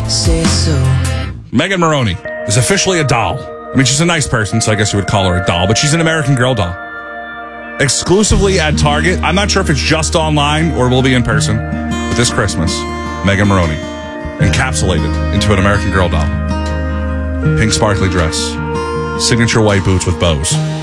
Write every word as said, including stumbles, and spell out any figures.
say so. Megan Maroney is officially a doll. I mean, she's a nice person, so I guess you would call her a doll, but she's an American Girl doll. Exclusively at Target. I'm not sure if it's just online or will be in person. But this Christmas, Megan Maroney, encapsulated into an American Girl doll. Pink sparkly dress. Signature white boots with bows.